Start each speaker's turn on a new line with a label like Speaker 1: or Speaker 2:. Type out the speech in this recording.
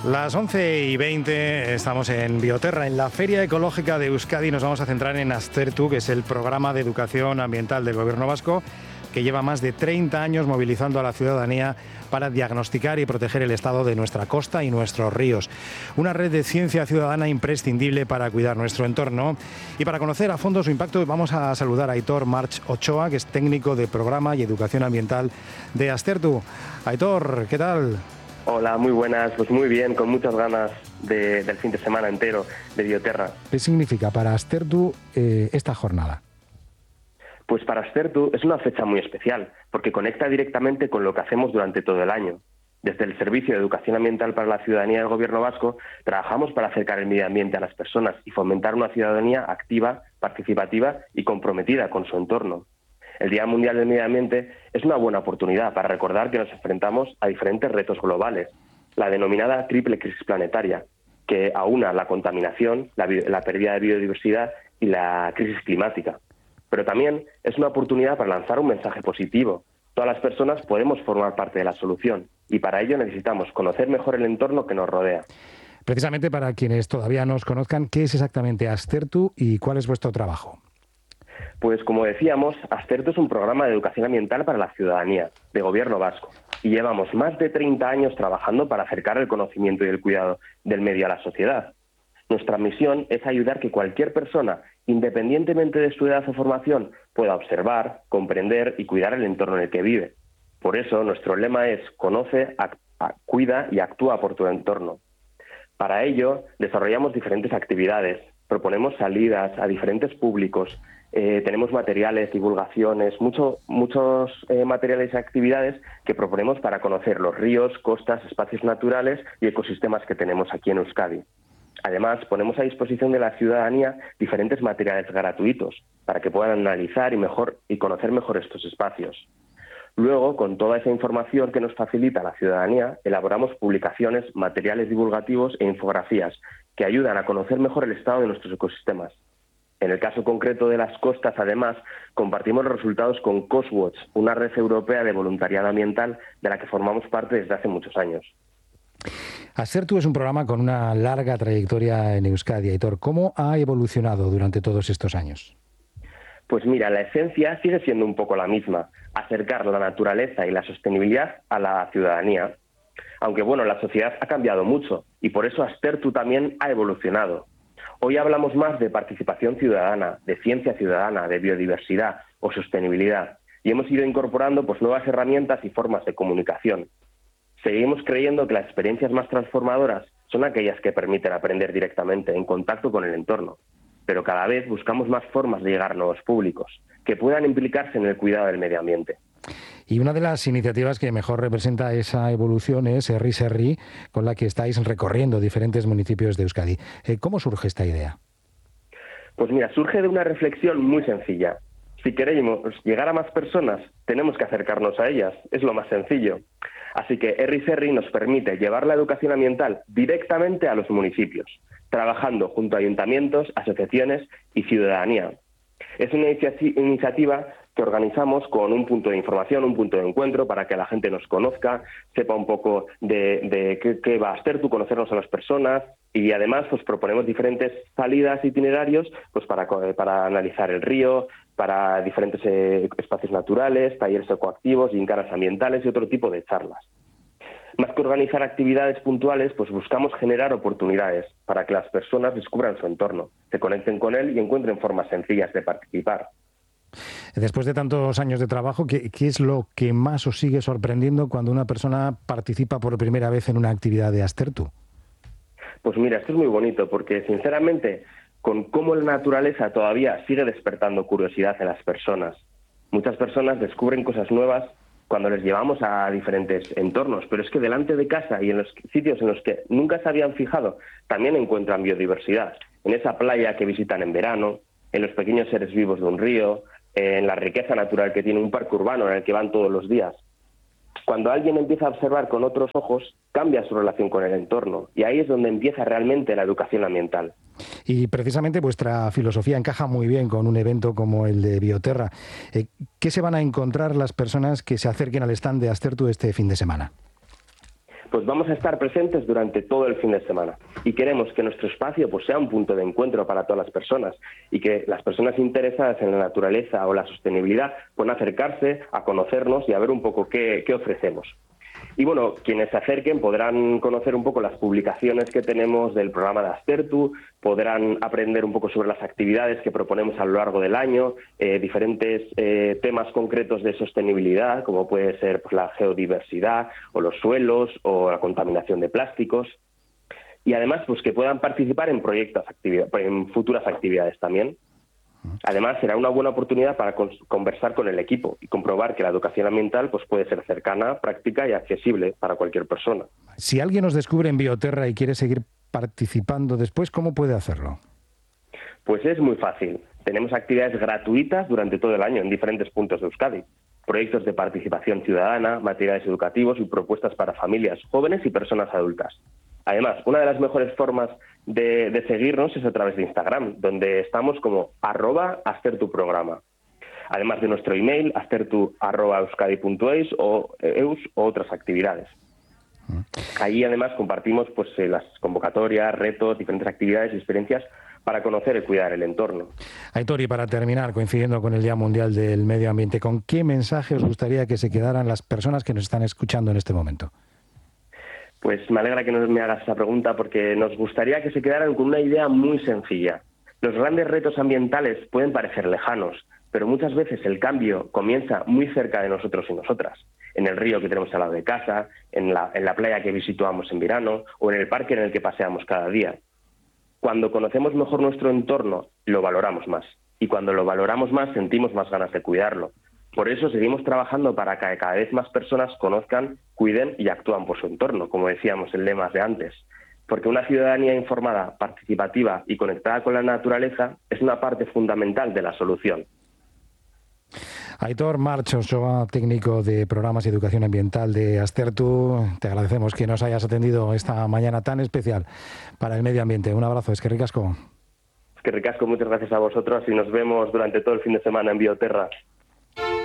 Speaker 1: Las 11:20 estamos en Bioterra, en la Feria Ecológica de Euskadi. Nos vamos a centrar en Aztertu, que es el programa de educación ambiental del Gobierno vasco, que lleva más de 30 años movilizando a la ciudadanía para diagnosticar y proteger el estado de nuestra costa y nuestros ríos. Una red de ciencia ciudadana imprescindible para cuidar nuestro entorno. Y para conocer a fondo su impacto, vamos a saludar a Aitor March Ochoa, que es técnico de programa y educación ambiental de Aztertu. Aitor, ¿qué tal?
Speaker 2: Hola, muy buenas. Pues muy bien, con muchas ganas del fin de semana entero de Bioterra.
Speaker 1: ¿Qué significa para Aztertu esta jornada?
Speaker 2: Pues para Aztertu es una fecha muy especial, porque conecta directamente con lo que hacemos durante todo el año. Desde el Servicio de Educación Ambiental para la Ciudadanía del Gobierno vasco, trabajamos para acercar el medio ambiente a las personas y fomentar una ciudadanía activa, participativa y comprometida con su entorno. El Día Mundial del Medio Ambiente es una buena oportunidad para recordar que nos enfrentamos a diferentes retos globales, la denominada triple crisis planetaria, que aúna la contaminación, la pérdida de biodiversidad y la crisis climática. Pero también es una oportunidad para lanzar un mensaje positivo. Todas las personas podemos formar parte de la solución y para ello necesitamos conocer mejor el entorno que nos rodea.
Speaker 1: Precisamente para quienes todavía no os conozcan, ¿qué es exactamente Aztertu y cuál es vuestro trabajo?
Speaker 2: Pues como decíamos, Aztertu es un programa de educación ambiental para la ciudadanía, de Gobierno vasco, y llevamos más de 30 años trabajando para acercar el conocimiento y el cuidado del medio a la sociedad. Nuestra misión es ayudar que cualquier persona, independientemente de su edad o formación, pueda observar, comprender y cuidar el entorno en el que vive. Por eso, nuestro lema es conoce, cuida y actúa por tu entorno. Para ello, desarrollamos diferentes actividades, proponemos salidas a diferentes públicos, tenemos materiales, divulgaciones, muchos materiales y actividades que proponemos para conocer los ríos, costas, espacios naturales y ecosistemas que tenemos aquí en Euskadi. Además, ponemos a disposición de la ciudadanía diferentes materiales gratuitos para que puedan analizar y conocer mejor estos espacios. Luego, con toda esa información que nos facilita la ciudadanía, elaboramos publicaciones, materiales divulgativos e infografías que ayudan a conocer mejor el estado de nuestros ecosistemas. En el caso concreto de las costas, además, compartimos los resultados con Coastwatch, una red europea de voluntariado ambiental de la que formamos parte desde hace muchos años.
Speaker 1: Aztertu es un programa con una larga trayectoria en Euskadi. Aitor, ¿cómo ha evolucionado durante todos estos años?
Speaker 2: Pues mira, la esencia sigue siendo un poco la misma, acercar la naturaleza y la sostenibilidad a la ciudadanía. Aunque bueno, la sociedad ha cambiado mucho y por eso Aztertu también ha evolucionado. Hoy hablamos más de participación ciudadana, de ciencia ciudadana, de biodiversidad o sostenibilidad y hemos ido incorporando nuevas herramientas y formas de comunicación. Seguimos creyendo que las experiencias más transformadoras son aquellas que permiten aprender directamente en contacto con el entorno, pero cada vez buscamos más formas de llegar a nuevos públicos que puedan implicarse en el cuidado del medio ambiente.
Speaker 1: Y una de las iniciativas que mejor representa esa evolución es Herri Serri, con la que estáis recorriendo diferentes municipios de Euskadi. ¿Cómo surge esta idea?
Speaker 2: Pues mira, surge de una reflexión muy sencilla. Si queremos llegar a más personas, tenemos que acercarnos a ellas. Es lo más sencillo. Así que Herri Serri nos permite llevar la educación ambiental directamente a los municipios, trabajando junto a ayuntamientos, asociaciones y ciudadanía. Es una iniciativa que organizamos con un punto de información, un punto de encuentro para que la gente nos conozca, sepa un poco de qué va a Aztertu, conocernos a las personas y además proponemos diferentes salidas, itinerarios para analizar el río, para diferentes espacios naturales, talleres ecoactivos, gincanas ambientales y otro tipo de charlas. Más que organizar actividades puntuales, buscamos generar oportunidades para que las personas descubran su entorno, se conecten con él y encuentren formas sencillas de participar.
Speaker 1: Después de tantos años de trabajo, ¿qué es lo que más os sigue sorprendiendo cuando una persona participa por primera vez en una actividad de Aztertu?
Speaker 2: Pues mira, esto es muy bonito porque, sinceramente, con cómo la naturaleza todavía sigue despertando curiosidad en las personas. Muchas personas descubren cosas nuevas cuando les llevamos a diferentes entornos, pero es que delante de casa y en los sitios en los que nunca se habían fijado, también encuentran biodiversidad. En esa playa que visitan en verano, en los pequeños seres vivos de un río, en la riqueza natural que tiene un parque urbano en el que van todos los días. Cuando alguien empieza a observar con otros ojos, cambia su relación con el entorno y ahí es donde empieza realmente la educación ambiental.
Speaker 1: Y precisamente vuestra filosofía encaja muy bien con un evento como el de Bioterra. ¿Qué se van a encontrar las personas que se acerquen al stand de Aztertu este fin de semana?
Speaker 2: Pues vamos a estar presentes durante todo el fin de semana y queremos que nuestro espacio pues sea un punto de encuentro para todas las personas y que las personas interesadas en la naturaleza o la sostenibilidad puedan acercarse a conocernos y a ver un poco qué ofrecemos. Y bueno, quienes se acerquen podrán conocer un poco las publicaciones que tenemos del programa de Aztertu, podrán aprender un poco sobre las actividades que proponemos a lo largo del año, diferentes temas concretos de sostenibilidad, como puede ser pues, la geodiversidad o los suelos o la contaminación de plásticos. Y además pues que puedan participar en en futuras actividades también. Además, será una buena oportunidad para conversar con el equipo y comprobar que la educación ambiental pues, puede ser cercana, práctica y accesible para cualquier persona.
Speaker 1: Si alguien nos descubre en Bioterra y quiere seguir participando después, ¿cómo puede hacerlo?
Speaker 2: Pues es muy fácil. Tenemos actividades gratuitas durante todo el año en diferentes puntos de Euskadi. Proyectos de participación ciudadana, materiales educativos y propuestas para familias, jóvenes y personas adultas. Además, una de las mejores formas de seguirnos es a través de Instagram, donde estamos como @aztertuprograma. Además de nuestro email, aztertu@euskadi.eus o otras actividades. Ahí además compartimos pues las convocatorias, retos, diferentes actividades y experiencias para conocer y cuidar el entorno.
Speaker 1: Aitor, y para terminar, coincidiendo con el Día Mundial del Medio Ambiente, ¿con qué mensaje os gustaría que se quedaran las personas que nos están escuchando en este momento?
Speaker 2: Pues me alegra que me hagas esa pregunta porque nos gustaría que se quedaran con una idea muy sencilla. Los grandes retos ambientales pueden parecer lejanos, pero muchas veces el cambio comienza muy cerca de nosotros y nosotras. En el río que tenemos al lado de casa, en la playa que visitamos en verano o en el parque en el que paseamos cada día. Cuando conocemos mejor nuestro entorno, lo valoramos más. Y cuando lo valoramos más, sentimos más ganas de cuidarlo. Por eso seguimos trabajando para que cada vez más personas conozcan, cuiden y actúen por su entorno, como decíamos en lemas de antes. Porque una ciudadanía informada, participativa y conectada con la naturaleza es una parte fundamental de la solución.
Speaker 1: Aitor Marchos, técnico de programas y educación ambiental de Aztertu, te agradecemos que nos hayas atendido esta mañana tan especial para el medio ambiente. Un abrazo, eskerrik asko.
Speaker 2: Eskerrik asko, muchas gracias a vosotros y nos vemos durante todo el fin de semana en Bioterra.